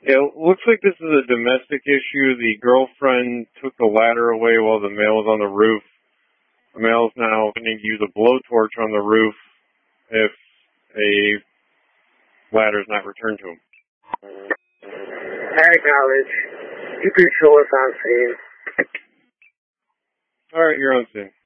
Yeah, it looks like this is a domestic issue. The girlfriend took the ladder away while the male was on the roof. The male is now going to use a blowtorch on the roof if a ladder is not returned to him. I acknowledge. You can show us on scene. All right, you're on scene.